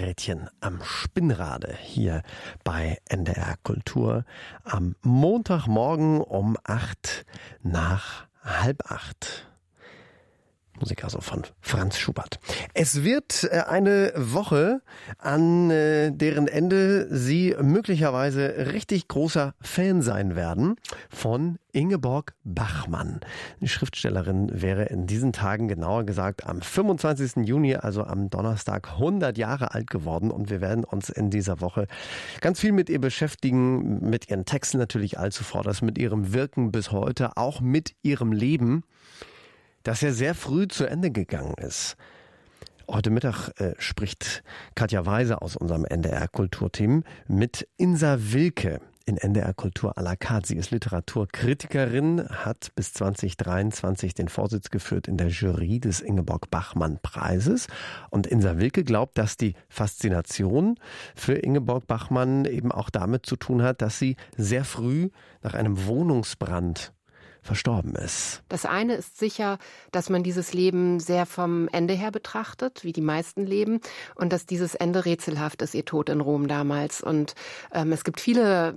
Rädchen am Spinnrade hier bei NDR Kultur am Montagmorgen um 7:08. Musik also von Franz Schubert. Es wird eine Woche, an deren Ende Sie möglicherweise richtig großer Fan sein werden von Ingeborg Bachmann. Die Schriftstellerin wäre in diesen Tagen, genauer gesagt am 25. Juni, also am Donnerstag, 100 Jahre alt geworden. Und wir werden uns in dieser Woche ganz viel mit ihr beschäftigen, mit ihren Texten natürlich allzu vorders, mit ihrem Wirken bis heute, auch mit ihrem Leben, das ja sehr früh zu Ende gegangen ist. Heute Mittag spricht Katja Weise aus unserem NDR-Kulturteam mit Insa Wilke in NDR Kultur à la carte. Sie ist Literaturkritikerin, hat bis 2023 den Vorsitz geführt in der Jury des Ingeborg-Bachmann-Preises. Und Insa Wilke glaubt, dass die Faszination für Ingeborg Bachmann eben auch damit zu tun hat, dass sie sehr früh nach einem Wohnungsbrand verstorben ist. Das eine ist sicher, dass man dieses Leben sehr vom Ende her betrachtet, wie die meisten leben, und dass dieses Ende rätselhaft ist, ihr Tod in Rom damals. Und es gibt viele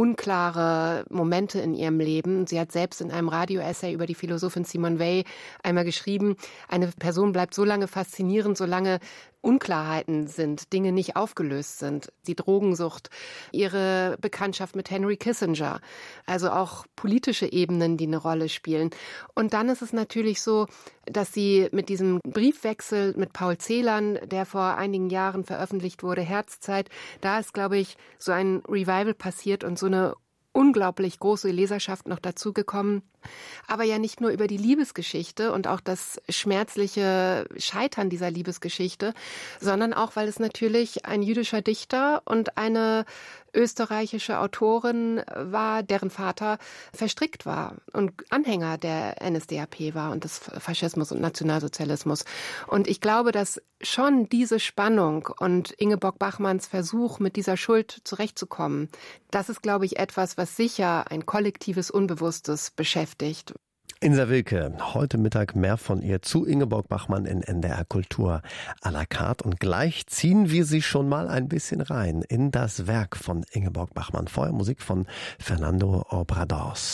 unklare Momente in ihrem Leben. Sie hat selbst in einem Radio-Essay über die Philosophin Simone Weil einmal geschrieben, eine Person bleibt so lange faszinierend, solange Unklarheiten sind, Dinge nicht aufgelöst sind. Die Drogensucht, ihre Bekanntschaft mit Henry Kissinger, also auch politische Ebenen, die eine Rolle spielen. Und dann ist es natürlich so, dass sie mit diesem Briefwechsel mit Paul Celan, der vor einigen Jahren veröffentlicht wurde, Herzzeit, da ist, glaube ich, so ein Revival passiert und so eine unglaublich große Leserschaft noch dazugekommen. Aber ja nicht nur über die Liebesgeschichte und auch das schmerzliche Scheitern dieser Liebesgeschichte, sondern auch, weil es natürlich ein jüdischer Dichter und eine österreichische Autorin war, deren Vater verstrickt war und Anhänger der NSDAP war und des Faschismus und Nationalsozialismus. Und ich glaube, dass schon diese Spannung und Ingeborg Bachmanns Versuch, mit dieser Schuld zurechtzukommen, das ist, glaube ich, etwas, was sicher ein kollektives Unbewusstes beschäftigt. Insa Wilke, heute Mittag mehr von ihr zu Ingeborg Bachmann in NDR Kultur à la carte. Und gleich ziehen wir sie schon mal ein bisschen rein in das Werk von Ingeborg Bachmann. Vorher Musik von Fernando Obradors.